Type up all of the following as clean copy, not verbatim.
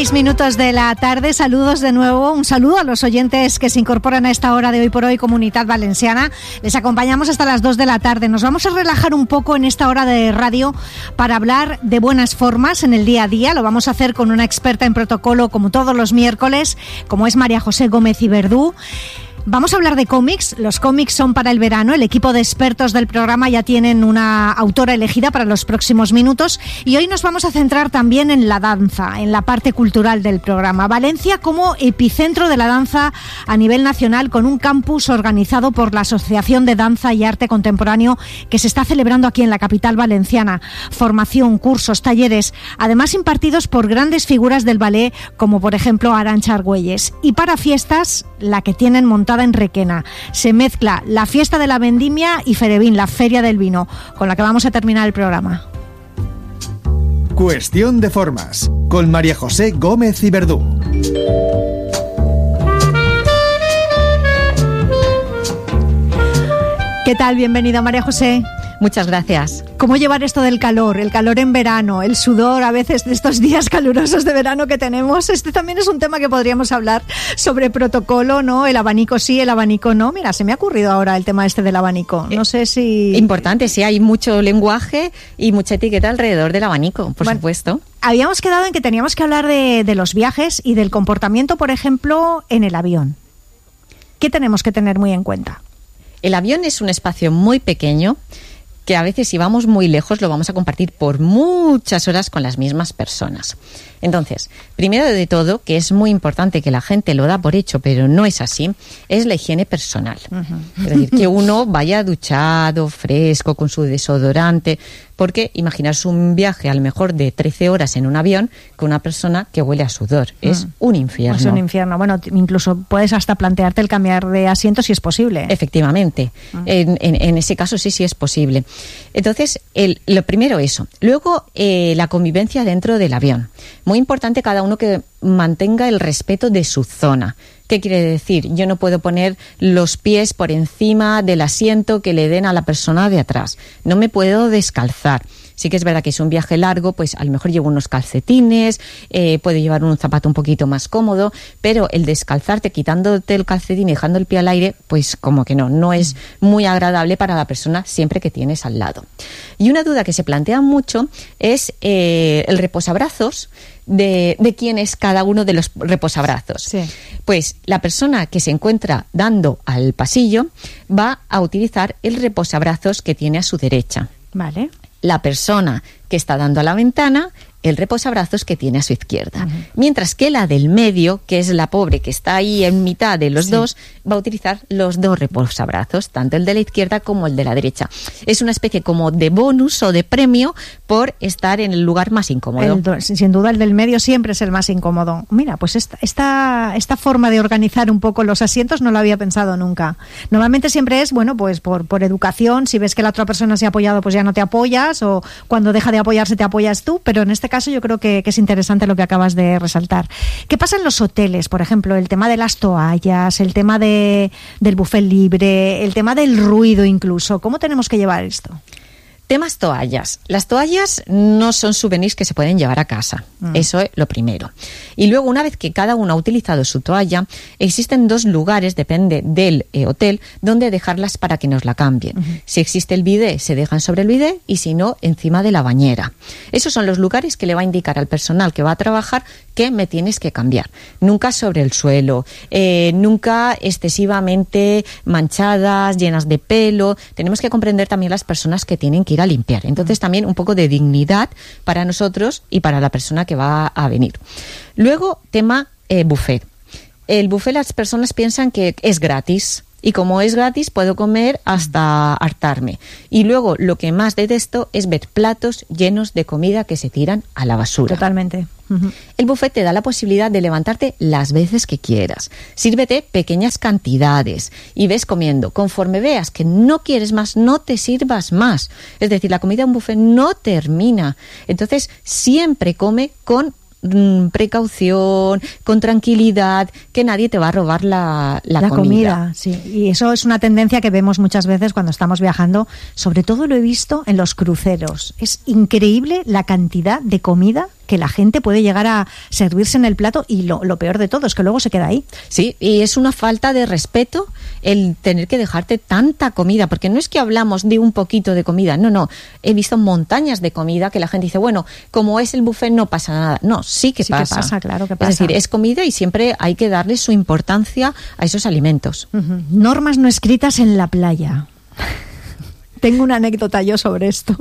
6:06 de la tarde. Saludos de nuevo. Un saludo a los oyentes que se incorporan a esta hora de Hoy por Hoy, Comunidad Valenciana. Les acompañamos hasta las 2 de la tarde. Nos vamos a relajar un poco en esta hora de radio para hablar de buenas formas en el día a día. Lo vamos a hacer con una experta en protocolo, como todos los miércoles, como es María José Gómez y Verdú. Vamos a hablar de cómics. Los cómics son para el verano. El equipo de expertos del programa ya tienen una autora elegida para los próximos minutos. Y hoy nos vamos a centrar también en la danza, en la parte cultural del programa. Valencia como epicentro de la danza a nivel nacional, con un campus organizado por la Asociación de Danza y Arte Contemporáneo que se está celebrando aquí en la capital valenciana. Formación, cursos, talleres, además impartidos por grandes figuras del ballet, como por ejemplo Arantxa Argüelles. Y para fiestas, la que tienen montada en Requena. Se mezcla la fiesta de la vendimia y Ferevín, la feria del vino, con la que vamos a terminar el programa. Cuestión de formas, con María José Gómez y Verdú. ¿Qué tal? Bienvenida, María José. Muchas gracias. ¿Cómo llevar esto del calor? El calor en verano, el sudor a veces de estos días calurosos de verano que tenemos. Este también es un tema que podríamos hablar sobre protocolo, ¿no? El abanico sí, el abanico no. Mira, se me ha ocurrido ahora el tema este del abanico. No sé si... Importante, sí, hay mucho lenguaje y mucha etiqueta alrededor del abanico, por supuesto. Habíamos quedado en que teníamos que hablar de los viajes y del comportamiento, por ejemplo, en el avión. ¿Qué tenemos que tener muy en cuenta? El avión es un espacio muy pequeño que a veces, si vamos muy lejos, lo vamos a compartir por muchas horas con las mismas personas. Entonces, primero de todo, que es muy importante, que la gente lo da por hecho, pero no es así, es la higiene personal. Es decir, que uno vaya duchado, fresco, con su desodorante, porque imaginaos un viaje a lo mejor de 13 horas en un avión con una persona que huele a sudor. Es un infierno. Es un infierno. Bueno, incluso puedes hasta plantearte el cambiar de asiento si es posible. Efectivamente. En ese caso sí es posible. Entonces, lo primero eso. Luego, la convivencia dentro del avión. Muy importante cada uno que mantenga el respeto de su zona. ¿Qué quiere decir? Yo no puedo poner los pies por encima del asiento que le den a la persona de atrás. No me puedo descalzar. Sí que es verdad que es un viaje largo, pues a lo mejor llevo unos calcetines, puedo llevar un zapato un poquito más cómodo, pero el descalzarte, quitándote el calcetín y dejando el pie al aire, pues como que no es muy agradable para la persona siempre que tienes al lado. Y una duda que se plantea mucho es el reposabrazos, de quién es cada uno de los reposabrazos. Sí. Pues la persona que se encuentra dando al pasillo va a utilizar el reposabrazos que tiene a su derecha. Vale. La persona que está dando a la ventana, el reposabrazos que tiene a su izquierda. Mientras que la del medio, que es la pobre que está ahí en mitad de los dos, va a utilizar los dos reposabrazos, tanto el de la izquierda como el de la derecha. Es una especie como de bonus o de premio por estar en el lugar más incómodo. Sin duda el del medio siempre es el más incómodo. Mira, pues esta forma de organizar un poco los asientos no lo había pensado nunca. Normalmente siempre es, bueno, pues por educación, si ves que la otra persona se ha apoyado, pues ya no te apoyas, o cuando deja de apoyarse te apoyas tú, pero en este caso yo creo que es interesante lo que acabas de resaltar. ¿Qué pasa en los hoteles? Por ejemplo, el tema de las toallas, el tema del buffet libre, el tema del ruido incluso. ¿Cómo tenemos que llevar esto? Temas toallas. Las toallas no son souvenirs que se pueden llevar a casa. Eso es lo primero. Y luego, una vez que cada uno ha utilizado su toalla, existen dos lugares, depende del hotel, donde dejarlas para que nos la cambien. Si existe el bidé, se dejan sobre el bidé, y si no, encima de la bañera. Esos son los lugares que le va a indicar al personal que va a trabajar que me tienes que cambiar. Nunca sobre el suelo, nunca excesivamente manchadas, llenas de pelo. Tenemos que comprender también las personas que tienen que ir a limpiar. Entonces también un poco de dignidad para nosotros y para la persona que va a venir. Luego, tema buffet. El buffet, las personas piensan que es gratis. Y como es gratis, puedo comer hasta hartarme. Y luego, lo que más detesto es ver platos llenos de comida que se tiran a la basura. Totalmente. El buffet te da la posibilidad de levantarte las veces que quieras. Sírvete pequeñas cantidades y ves comiendo. Conforme veas que no quieres más, no te sirvas más. Es decir, la comida en un buffet no termina. Entonces, siempre come con precaución, con tranquilidad, que nadie te va a robar la comida. Sí. Y eso es una tendencia que vemos muchas veces cuando estamos viajando. Sobre todo lo he visto en los cruceros. Es increíble la cantidad de comida que la gente puede llegar a servirse en el plato y lo peor de todo es que luego se queda ahí. Sí, y es una falta de respeto el tener que dejarte tanta comida, porque no es que hablamos de un poquito de comida, no, he visto montañas de comida que la gente dice, bueno, como es el buffet no pasa nada. No, sí que pasa, claro que pasa. Es decir, es comida y siempre hay que darle su importancia a esos alimentos. Normas no escritas en la playa. Tengo una anécdota yo sobre esto.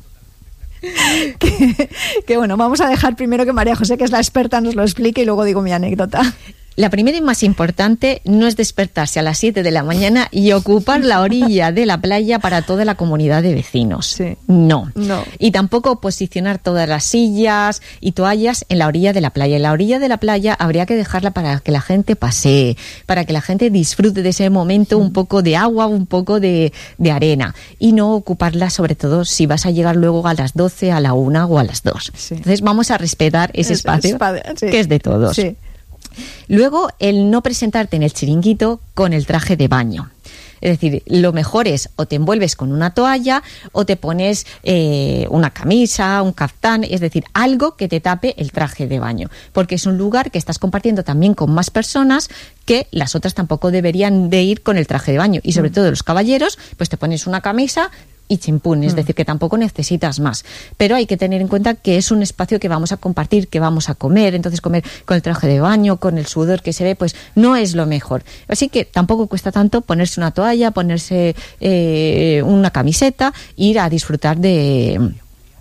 Que bueno, vamos a dejar primero que María José, que es la experta, nos lo explique y luego digo mi anécdota. La primera y más importante no es despertarse a las 7 de la mañana y ocupar la orilla de la playa para toda la comunidad de vecinos. Sí. No. Y tampoco posicionar todas las sillas y toallas en la orilla de la playa. En la orilla de la playa habría que dejarla para que la gente pasee, para que la gente disfrute de ese momento, un poco de agua, un poco de arena. Y no ocuparla, sobre todo, si vas a llegar luego a las 12, a la 1 o a las 2. Sí. Entonces vamos a respetar ese espacio que es de todos. Sí. Luego, el no presentarte en el chiringuito con el traje de baño. Es decir, lo mejor es o te envuelves con una toalla o te pones una camisa, un caftán, es decir, algo que te tape el traje de baño. Porque es un lugar que estás compartiendo también con más personas que las otras tampoco deberían de ir con el traje de baño. Y sobre todo los caballeros, pues te pones una camisa y chimpún, es decir, que tampoco necesitas más. Pero hay que tener en cuenta que es un espacio que vamos a compartir, que vamos a comer, entonces comer con el traje de baño, con el sudor que se ve, pues no es lo mejor. Así que tampoco cuesta tanto ponerse una toalla, ponerse una camiseta, ir a disfrutar de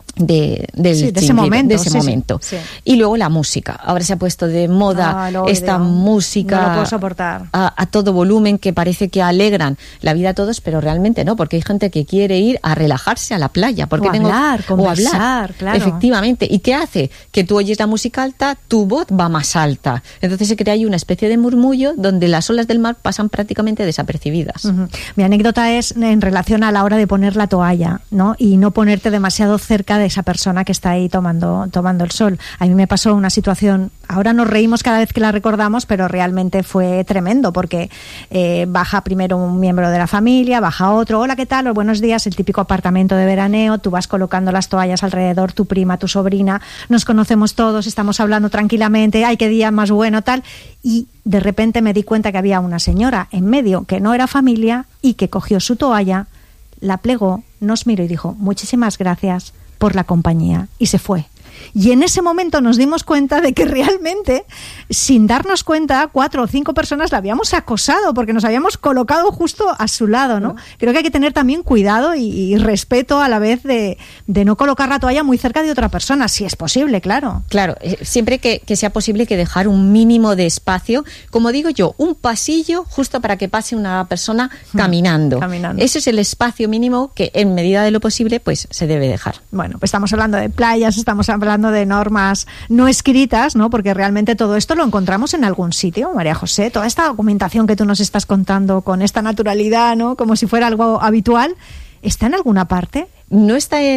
ese momento. Sí. Y luego la música. Ahora se ha puesto de moda esta música, no lo puedo soportar, a todo volumen, que parece que alegran la vida a todos, pero realmente no, porque hay gente que quiere ir a relajarse a la playa, porque conversar, claro. Efectivamente. ¿Y qué hace? Que tú oyes la música alta, tu voz va más alta. Entonces se crea ahí una especie de murmullo donde las olas del mar pasan prácticamente desapercibidas. Mi anécdota es en relación a la hora de poner la toalla, ¿no? Y no ponerte demasiado cerca de esa persona que está ahí tomando el sol. A mí me pasó una situación, ahora nos reímos cada vez que la recordamos, pero realmente fue tremendo, porque baja primero un miembro de la familia, baja otro, hola, ¿qué tal? O buenos días, el típico apartamento de veraneo, tú vas colocando las toallas alrededor, tu prima, tu sobrina, nos conocemos todos, estamos hablando tranquilamente, ay, qué día más bueno, tal, y de repente me di cuenta que había una señora en medio que no era familia y que cogió su toalla, la plegó, nos miró y dijo, muchísimas gracias por la compañía, y se fue. Y en ese momento nos dimos cuenta de que realmente, sin darnos cuenta, 4 o 5 personas la habíamos acosado porque nos habíamos colocado justo a su lado, ¿no? Creo que hay que tener también cuidado y respeto a la vez de no colocar la toalla muy cerca de otra persona, si es posible, claro. Claro, siempre que sea posible, que dejar un mínimo de espacio, como digo yo, un pasillo justo para que pase una persona caminando. Ese es el espacio mínimo que en medida de lo posible pues se debe dejar. Bueno, pues estamos hablando de playas, estamos hablando de normas no escritas, ¿no? Porque realmente todo esto lo encontramos en algún sitio, María José. Toda esta documentación que tú nos estás contando con esta naturalidad, ¿no? Como si fuera algo habitual, ¿está en alguna parte? No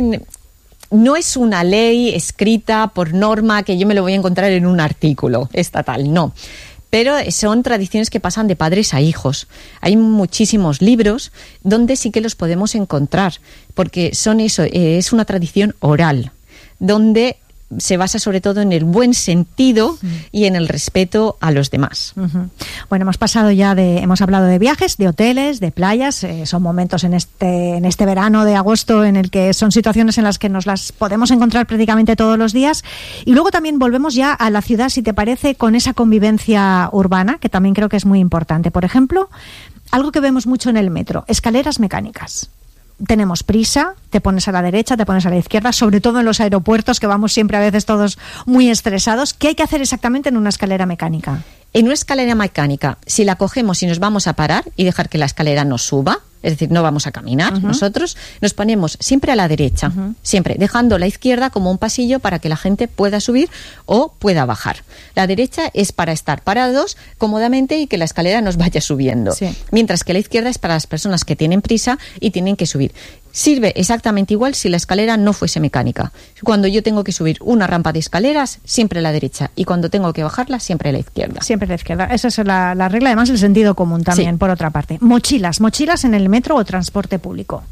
es una ley escrita por norma que yo me lo voy a encontrar en un artículo estatal, no. Pero son tradiciones que pasan de padres a hijos. Hay muchísimos libros donde sí que los podemos encontrar, porque son eso, es una tradición oral, donde se basa sobre todo en el buen sentido y en el respeto a los demás. Bueno, hemos hablado de viajes, de hoteles, de playas, son momentos en este verano de agosto en el que son situaciones en las que nos las podemos encontrar prácticamente todos los días, y luego también volvemos ya a la ciudad, si te parece, con esa convivencia urbana, que también creo que es muy importante. Por ejemplo, algo que vemos mucho en el metro, escaleras mecánicas. Tenemos prisa, te pones a la derecha, te pones a la izquierda, sobre todo en los aeropuertos, que vamos siempre a veces todos muy estresados. ¿Qué hay que hacer exactamente en una escalera mecánica? En una escalera mecánica, si la cogemos y nos vamos a parar y dejar que la escalera nos suba, es decir, no vamos a caminar, nosotros nos ponemos siempre a la derecha, siempre, dejando la izquierda como un pasillo para que la gente pueda subir o pueda bajar. La derecha es para estar parados cómodamente y que la escalera nos vaya subiendo, mientras que la izquierda es para las personas que tienen prisa y tienen que subir. Sirve exactamente igual si la escalera no fuese mecánica. Cuando yo tengo que subir una rampa de escaleras, siempre a la derecha, y cuando tengo que bajarla, siempre a la izquierda. Siempre a la izquierda. Esa es la regla, además el sentido común también, por otra parte. Mochilas en el metro o transporte público.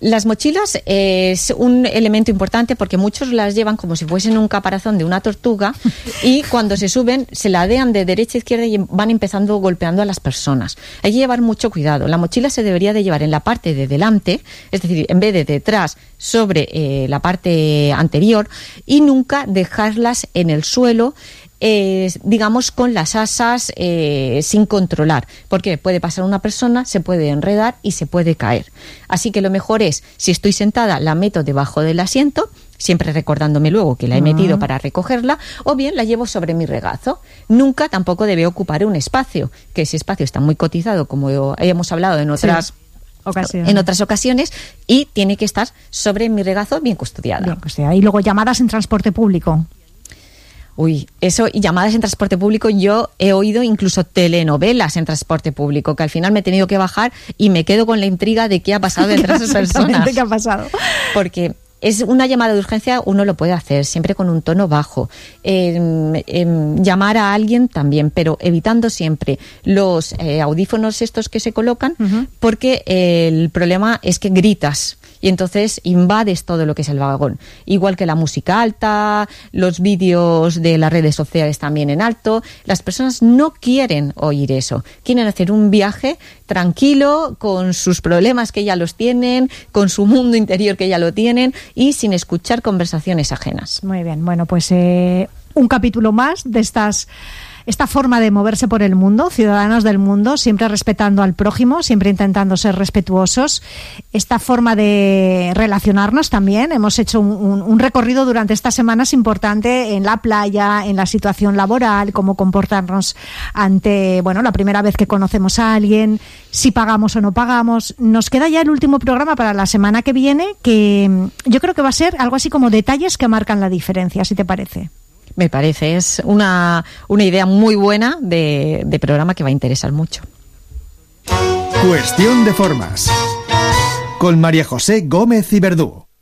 Las mochilas es un elemento importante porque muchos las llevan como si fuesen un caparazón de una tortuga y cuando se suben se ladean de derecha a izquierda y van empezando golpeando a las personas. Hay que llevar mucho cuidado. La mochila se debería de llevar en la parte de delante, es decir, en vez de detrás, sobre la parte anterior, y nunca dejarlas en el suelo, digamos, con las asas sin controlar, porque puede pasar una persona, se puede enredar y se puede caer. Así que lo mejor es, si estoy sentada, la meto debajo del asiento, siempre recordándome luego que la he metido para recogerla, o bien la llevo sobre mi regazo. Nunca tampoco debe ocupar un espacio, que ese espacio está muy cotizado, como hemos hablado en otras ocasiones, y tiene que estar sobre mi regazo bien custodiada. Bien custodiada. Y luego llamadas en transporte público. Uy, eso, y llamadas en transporte público, yo he oído incluso telenovelas en transporte público, que al final me he tenido que bajar y me quedo con la intriga de qué ha pasado entre esas personas. ¿Qué ha pasado? Porque es una llamada de urgencia, uno lo puede hacer siempre con un tono bajo. Llamar a alguien también, pero evitando siempre los audífonos estos que se colocan, porque el problema es que gritas y entonces invades todo lo que es el vagón. Igual que la música alta, los vídeos de las redes sociales también en alto. Las personas no quieren oír eso. Quieren hacer un viaje tranquilo, con sus problemas que ya los tienen, con su mundo interior que ya lo tienen, y sin escuchar conversaciones ajenas. Muy bien, bueno, pues un capítulo más de esta forma de moverse por el mundo, ciudadanos del mundo, siempre respetando al prójimo, siempre intentando ser respetuosos. Esta forma de relacionarnos también. Hemos hecho un recorrido durante estas semanas importante en la playa, en la situación laboral, cómo comportarnos ante, la primera vez que conocemos a alguien, si pagamos o no pagamos. Nos queda ya el último programa para la semana que viene, que yo creo que va a ser algo así como detalles que marcan la diferencia, si te parece. Me parece, es una idea muy buena de programa que va a interesar mucho. Cuestión de formas. Con María José Gómez y Verdú.